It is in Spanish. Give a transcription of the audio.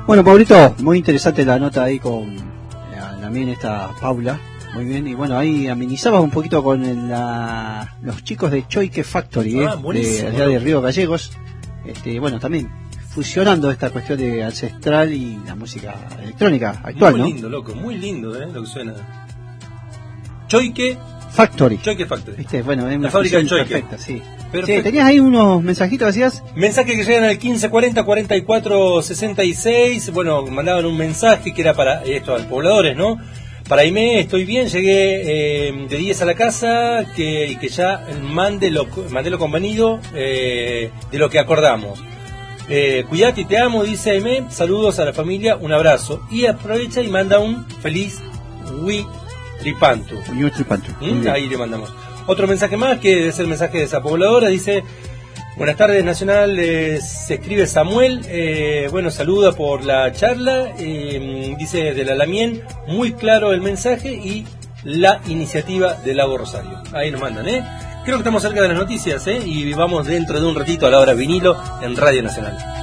Bueno, Pablito, muy interesante la nota ahí con también esta Paula. Muy bien, y bueno, ahí amenizabas un poquito con los chicos de Choique Factory, de allá de Río Gallegos. Bueno, también fusionando esta cuestión de ancestral y la música electrónica actual, muy ¿no? Muy lindo, loco, muy lindo, lo que suena. Choique Factory. Choique Factory. Bueno, es una la fábrica de Choique. Perfecta, sí. Perfecto. Sí, tenías ahí unos mensajitos, decías. Mensajes que llegan al 1540 44 66. Bueno, mandaban un mensaje que era para esto, a los pobladores, ¿no? Para Aimé, estoy bien, llegué de 10 a la casa, y que ya mandé lo convenido de lo que acordamos. Cuidate y te amo, dice Aimé, saludos a la familia, un abrazo. Y aprovecha y manda un feliz Tripantu. Ahí le mandamos. Otro mensaje más, que es el mensaje de esa pobladora, dice: buenas tardes, Nacional, se escribe Samuel, bueno, saluda por la charla, dice de la Lamien, muy claro el mensaje y la iniciativa del Lago Rosario. Ahí nos mandan, Creo que estamos cerca de las noticias, y vamos dentro de un ratito a la hora vinilo en Radio Nacional.